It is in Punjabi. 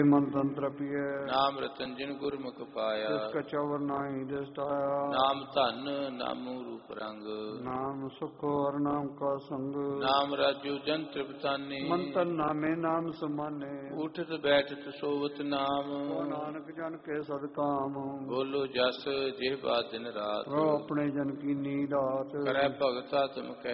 ਮਨ ਤੰਤਰ ਪੀਏ ਨਾਮ ਰਤਨ ਜਿਨ ਗੁਰਮੁਖ ਪਾਇਆ। ਤਿਸ ਕਾ ਚਵਰ ਨਾਹੀ ਦਿਸਤਾਇਆ। ਨਾਮ ਧਨ ਨਾਮੂ ਰੂਪ ਰੰਗ। ਨਾਮ ਸੁਖ ਹਰਿ ਨਾਮ ਕਾ ਸੰਗ। ਨਾਮ ਰਾਜੂ ਜਨ ਤ੍ਰਿਪਤਾਨੀ। ਮਨ ਤਨ ਨਾਮੇ ਨਾਮ ਸਮਾਨੇ। ਉਠਤ ਬੈਠਤ ਸੋਵਤ ਨਾਮ। ਕੋ ਨਾਨਕ ਜਨ ਕੇ ਸਦ ਕਾਮ। ਬੋਲੋ ਜਸ ਜਿਹ ਬਾਤ ਦਿਨ ਰਾਤ। ਰੋ ਆਪਣੇ ਜਨ ਕੀ ਨੀਂਦ ਰਾਤ। ਕਰੈ ਭਗਤਾ ਤੁਮ ਕੈ